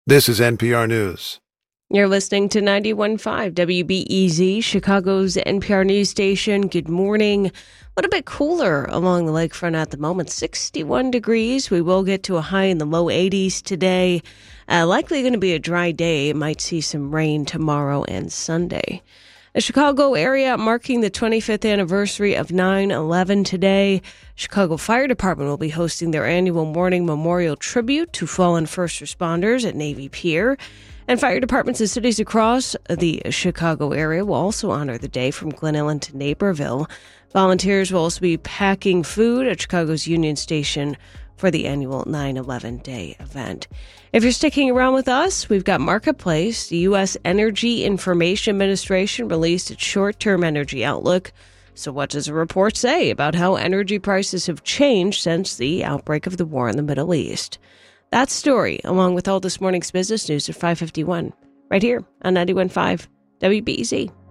This is NPR News. You're listening to 91.5 WBEZ, Chicago's NPR news station. Good morning. A little bit cooler along the lakefront at the moment, 61 degrees. We will get to a high in the low 80s today. Likely going to be a dry day. Might see some rain tomorrow and Sunday. The Chicago area marking the 25th anniversary of 9/11 today. Chicago Fire Department will be hosting their annual morning memorial tribute to fallen first responders at Navy Pier. And fire departments in cities across the Chicago area will also honor the day from Glen Ellen to Naperville. Volunteers will also be packing food at Chicago's Union Station for the annual 9/11 Day event. If you're sticking around with us, we've got Marketplace. The U.S. Energy Information Administration released its short-term energy outlook. So what does the report say about how energy prices have changed since the outbreak of the war in the Middle East? That story, along with all this morning's business news at 5:51, right here on 91.5 WBEZ.